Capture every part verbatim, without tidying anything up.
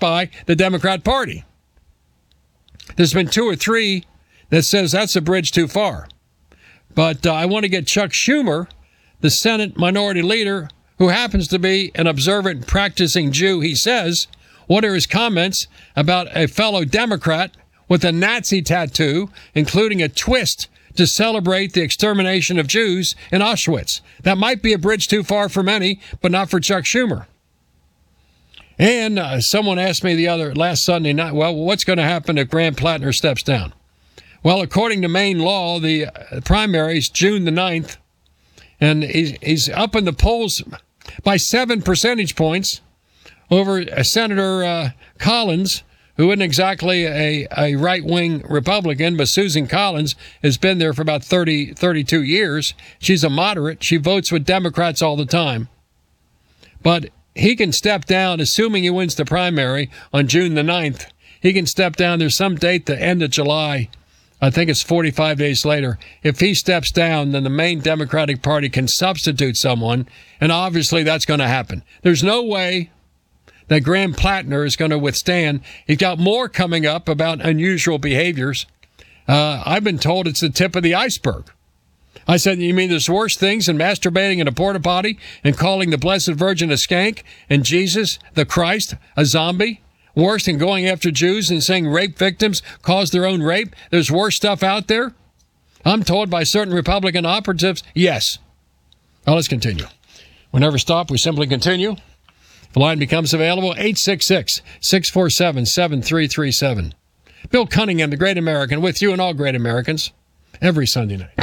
by the Democrat Party. There's been two or three that says that's a bridge too far. But uh, I want to get Chuck Schumer, the Senate Minority Leader, who happens to be an observant practicing Jew, he says, what are his comments about a fellow Democrat with a Nazi tattoo, including a twist to celebrate the extermination of Jews in Auschwitz? That might be a bridge too far for many, but not for Chuck Schumer. And uh, someone asked me the other last Sunday night, well, what's going to happen if Graham Plattner steps down? Well, according to Maine law, the uh, primary is June the ninth, and he's, he's up in the polls by seven percentage points over uh, Senator uh, Collins, who isn't exactly a, a right-wing Republican, but Susan Collins has been there for about thirty, thirty-two years. She's a moderate. She votes with Democrats all the time. But he can step down, assuming he wins the primary on June the ninth. He can step down. There's some date, the end of July. I think it's forty-five days later. If he steps down, then the main Democratic Party can substitute someone, and obviously that's going to happen. There's no way that Graham Plattner is going to withstand. He's got more coming up about unusual behaviors. Uh, I've been told it's the tip of the iceberg. I said, you mean there's worse things than masturbating in a porta potty and calling the Blessed Virgin a skank and Jesus, the Christ, a zombie? Worse than going after Jews and saying rape victims caused their own rape? There's worse stuff out there? I'm told by certain Republican operatives, yes. Now let's continue. We never stop. We simply continue. The line becomes available, eight six six, six four seven, seven three three seven. Bill Cunningham, the Great American, with you and all great Americans, every Sunday night.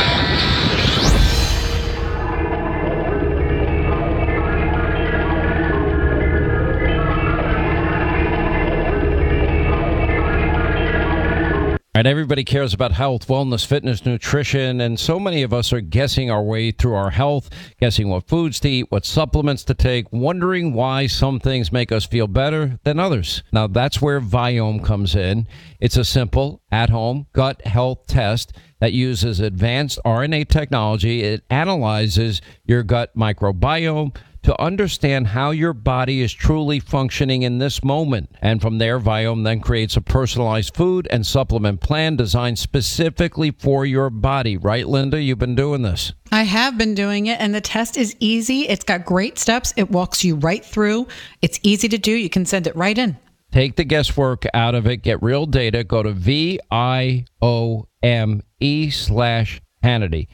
Right, everybody cares about health, wellness, fitness, nutrition, and so many of us are guessing our way through our health, guessing what foods to eat, what supplements to take, wondering why some things make us feel better than others. Now, that's where Viome comes in. It's a simple, at-home gut health test that uses advanced R N A technology. It analyzes your gut microbiome to understand how your body is truly functioning in this moment. And from there, Viome then creates a personalized food and supplement plan designed specifically for your body. Right, Linda? You've been doing this. I have been doing it, and the test is easy. It's got great steps. It walks you right through. It's easy to do. You can send it right in. Take the guesswork out of it. Get real data. Go to V I O M E slash Hannity.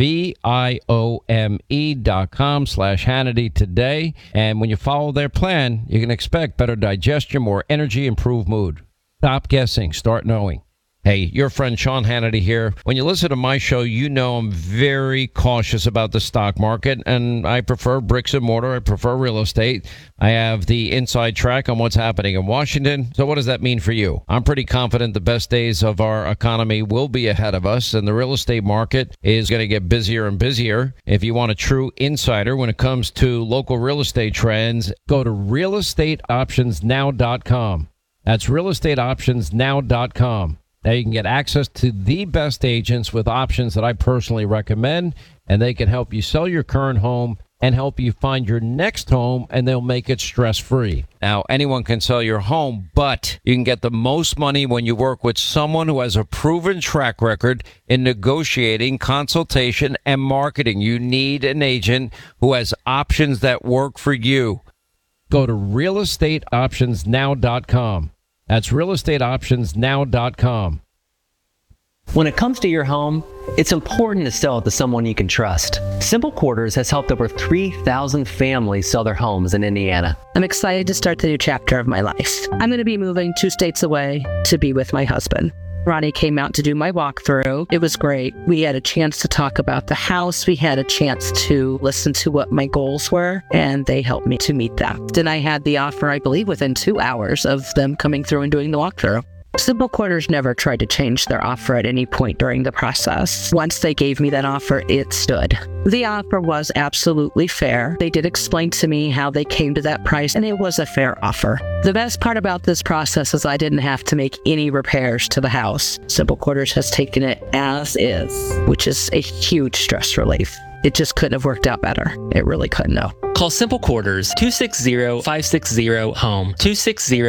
V-I-O-M-E dot com slash Hannity today. And when you follow their plan, you can expect better digestion, more energy, improved mood. Stop guessing. Start knowing. Hey, your friend Sean Hannity here. When you listen to my show, you know I'm very cautious about the stock market, and I prefer bricks and mortar. I prefer real estate. I have the inside track on what's happening in Washington. So what does that mean for you? I'm pretty confident the best days of our economy will be ahead of us, and the real estate market is going to get busier and busier. If you want a true insider when it comes to local real estate trends, go to real estate options now dot com. That's real estate options now dot com. Now you can get access to the best agents with options that I personally recommend, and they can help you sell your current home and help you find your next home, and they'll make it stress-free. Now, anyone can sell your home, but you can get the most money when you work with someone who has a proven track record in negotiating, consultation, and marketing. You need an agent who has options that work for you. Go to real estate options now dot com. That's real estate options now dot com. When it comes to your home, it's important to sell it to someone you can trust. Simple Quarters has helped over three thousand families sell their homes in Indiana. I'm excited to start the new chapter of my life. I'm going to be moving two states away to be with my husband. Ronnie came out to do my walkthrough. It was great. We had a chance to talk about the house. We had a chance to listen to what my goals were, and they helped me to meet them. Then I had the offer, I believe, within two hours of them coming through and doing the walkthrough. Simple Quarters never tried to change their offer at any point during the process. Once they gave me that offer, it stood. The offer was absolutely fair. They did explain to me how they came to that price, and it was a fair offer. The best part about this process is I didn't have to make any repairs to the house. Simple Quarters has taken it as is, which is a huge stress relief. It just couldn't have worked out better. It really couldn't have. Call Simple Quarters two six zero, five six zero, HOME, two six zero, five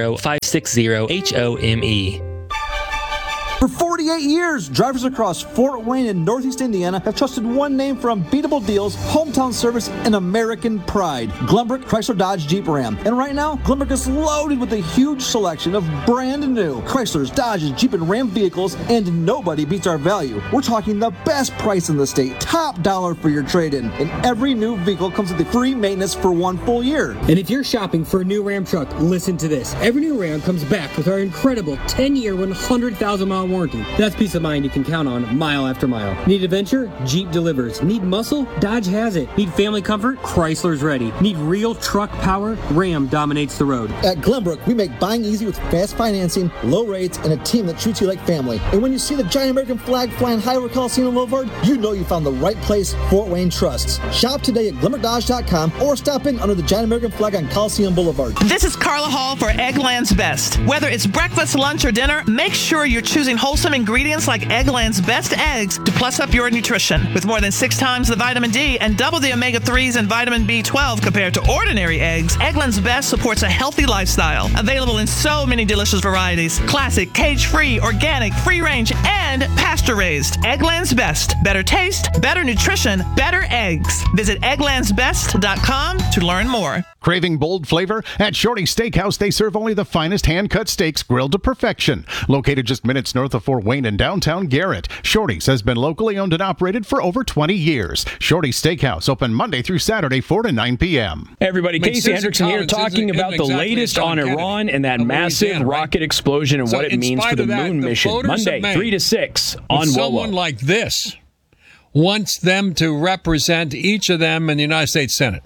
six zero H O M E. For forty-eight years, drivers across Fort Wayne and Northeast Indiana have trusted one name for unbeatable deals, hometown service, and American pride. Glenbrook Chrysler Dodge Jeep Ram. And right now, Glenbrook is loaded with a huge selection of brand new Chryslers, Dodges, Jeep, and Ram vehicles, and nobody beats our value. We're talking the best price in the state, top dollar for your trade-in. And every new vehicle comes with a free maintenance for one full year. And if you're shopping for a new Ram truck, listen to this. Every new Ram comes back with our incredible ten-year, one hundred thousand mile warranty. That's peace of mind you can count on mile after mile. Need adventure? Jeep delivers. Need muscle? Dodge has it. Need family comfort? Chrysler's ready. Need real truck power? Ram dominates the road. At Glenbrook, we make buying easy with fast financing, low rates, and a team that treats you like family. And when you see the giant American flag flying high over Coliseum Boulevard, you know you found the right place Fort Wayne trusts. Shop today at glenbrook dodge dot com or stop in under the giant American flag on Coliseum Boulevard. This is Carla Hall for Eggland's Best. Whether it's breakfast, lunch, or dinner, make sure you're choosing wholesome ingredients like Eggland's Best eggs to plus up your nutrition. With more than six times the vitamin D and double the omega threes and vitamin B twelve compared to ordinary eggs, Eggland's Best supports a healthy lifestyle. Available in so many delicious varieties: classic, cage-free, organic, free-range, and pasture-raised. Eggland's Best. Better taste, better nutrition, better eggs. Visit egglands best dot com to learn more. Craving bold flavor? At Shorty's Steakhouse, they serve only the finest hand-cut steaks grilled to perfection. Located just minutes north of Fort Wayne in downtown Garrett, Shorty's has been locally owned and operated for over twenty years. Shorty's Steakhouse, open Monday through Saturday, four to nine p.m. Hey everybody, I mean, Casey Hendrickson here Collins talking isn't- about isn't the exactly latest John on Kennedy Iran and that of massive Louisiana, right? rocket explosion and So what it in means for spite the of that, moon the mission. voters of Monday, Maine, three to six If on someone WOWO. like this wants them to represent each of them in the United States Senate.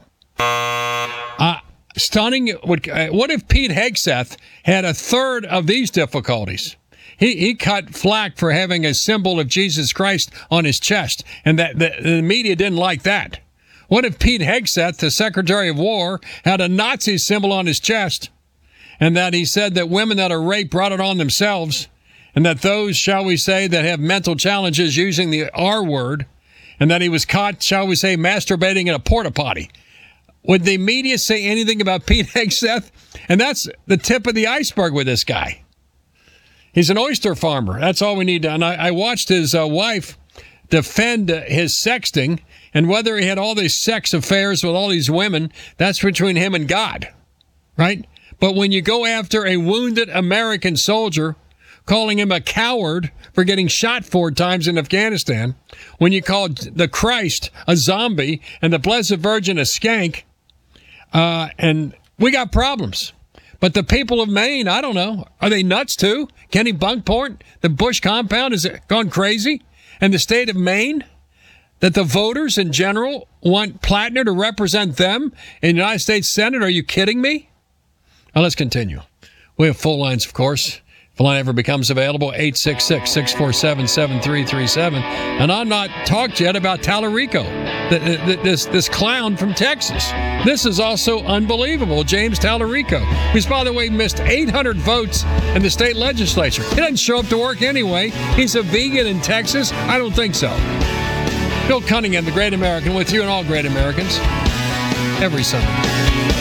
Uh, stunning. What, uh, what if Pete Hegseth had a third of these difficulties? He, he cut flack for having a symbol of Jesus Christ on his chest, and that the, the media didn't like that. What if Pete Hegseth, the Secretary of War, had a Nazi symbol on his chest, and that he said that women that are raped brought it on themselves, and that those, shall we say, that have mental challenges using the R word, and that he was caught, shall we say, masturbating in a porta potty? Would the media say anything about Pete Hegseth? And that's the tip of the iceberg with this guy. He's an oyster farmer. That's all we need to. And I, I watched his uh, wife defend uh, his sexting, and whether he had all these sex affairs with all these women, that's between him and God, right? But when you go after a wounded American soldier, calling him a coward for getting shot four times in Afghanistan, when you called the Christ a zombie and the Blessed Virgin a skank, uh, and we got problems. But the people of Maine, I don't know. Are they nuts too? Kenny Bunkport, the Bush compound, has gone crazy? And the state of Maine, that the voters in general want Plattner to represent them in the United States Senate? Are you kidding me? Now let's continue. We have full lines, of course. If a line ever becomes available, eight six six, six four seven, seven three three seven. And I'm not talked yet about Tallarico, the, the, this this clown from Texas. This is also unbelievable, James Tallarico, who's, by the way, missed eight hundred votes in the state legislature. He doesn't show up to work anyway. He's a vegan in Texas? I don't think so. Bill Cunningham, the Great American, with you and all great Americans every Sunday.